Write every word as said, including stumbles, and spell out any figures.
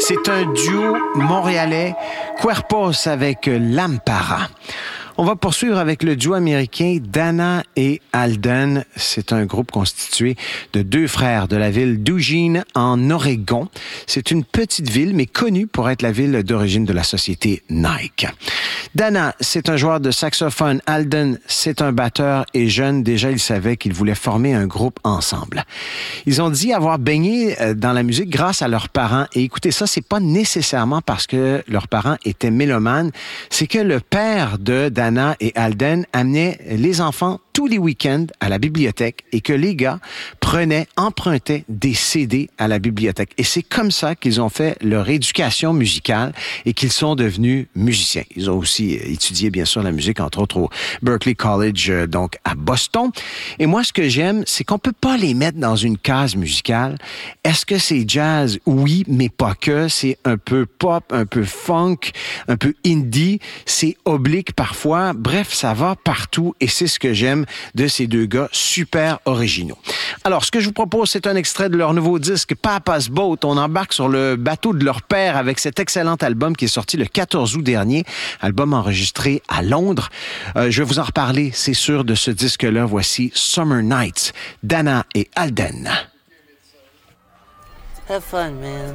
C'est un duo montréalais, Cuerpos avec Lampara. On va poursuivre avec le duo américain Dana et Alden. C'est un groupe constitué de deux frères de la ville d'Eugene, en Oregon. C'est une petite ville, mais connue pour être la ville d'origine de la société Nike. Dana, c'est un joueur de saxophone. Alden, c'est un batteur. Et jeune, déjà, ils savaient qu'ils voulaient former un groupe ensemble. Ils ont dit avoir baigné dans la musique grâce à leurs parents. Et écoutez, ça, c'est pas nécessairement parce que leurs parents étaient mélomanes. C'est que le père de Dana Dana et Alden amenaient les enfants tous les week-ends à la bibliothèque et que les gars prenaient, empruntaient des C D à la bibliothèque. Et c'est comme ça qu'ils ont fait leur éducation musicale et qu'ils sont devenus musiciens. Ils ont aussi étudié, bien sûr, la musique, entre autres au Berklee College, donc à Boston. Et moi, ce que j'aime, c'est qu'on peut pas les mettre dans une case musicale. Est-ce que c'est jazz? Oui, mais pas que. C'est un peu pop, un peu funk, un peu indie. C'est oblique parfois. Bref, ça va partout et c'est ce que j'aime de ces deux gars super originaux. Alors, ce que je vous propose, c'est un extrait de leur nouveau disque Papa's Boat. On embarque sur le bateau de leur père avec cet excellent album qui est sorti le quatorze août dernier, album enregistré à Londres. Euh, je vais vous en reparler, c'est sûr, de ce disque-là. Voici Summer Nights, Dana et Alden. Have fun, man.